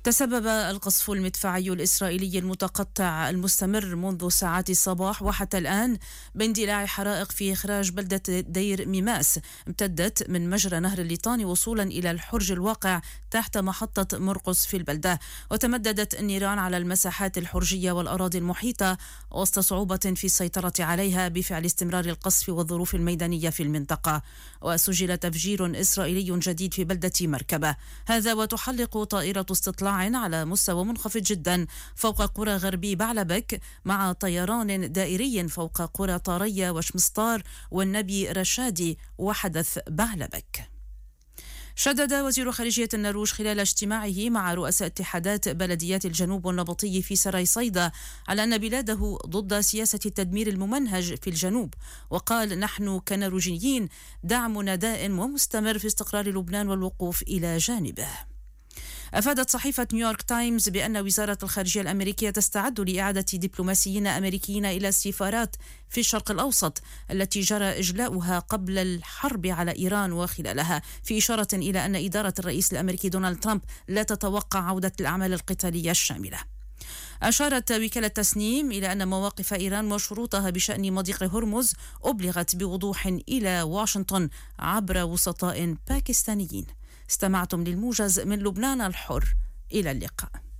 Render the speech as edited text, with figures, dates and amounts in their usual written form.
تسبب القصف المدفعي الإسرائيلي المتقطع المستمر منذ ساعات الصباح وحتى الآن باندلاع حرائق في إخراج بلدة دير ميماس امتدت من مجرى نهر الليطاني وصولا إلى الحرج الواقع تحت محطة مرقس في البلدة. وتمددت النيران على المساحات الحرجية والأراضي المحيطة وسط صعوبة في السيطرة عليها بفعل استمرار القصف والظروف الميدانية في المنطقة. وسجل تفجير إسرائيلي جديد في بلدة مركبة، هذا وتحلق طائرة استطلاع على مستوى منخفض جدا فوق قرى غربي بعلبك مع طيران دائري فوق قرى طارية وشمسطار والنبي رشادي وحدث بعلبك. شدد وزير خارجية النرويج خلال اجتماعه مع رؤساء اتحادات بلديات الجنوب النبطي في سراي صيدا على أن بلاده ضد سياسة التدمير الممنهج في الجنوب، وقال: نحن كنرويجيين دعمنا دائم ومستمر في استقرار لبنان والوقوف إلى جانبه. أفادت صحيفة نيويورك تايمز بأن وزارة الخارجية الأمريكية تستعد لإعادة دبلوماسيين أمريكيين إلى السفارات في الشرق الأوسط التي جرى إجلاؤها قبل الحرب على إيران وخلالها، في إشارة إلى أن إدارة الرئيس الأمريكي دونالد ترامب لا تتوقع عودة الأعمال القتالية الشاملة. أشارت وكالة تسنيم إلى أن مواقف إيران وشروطها بشأن مضيق هرمز أبلغت بوضوح إلى واشنطن عبر وسطاء باكستانيين. استمعتم للموجز من لبنان الحر، إلى اللقاء.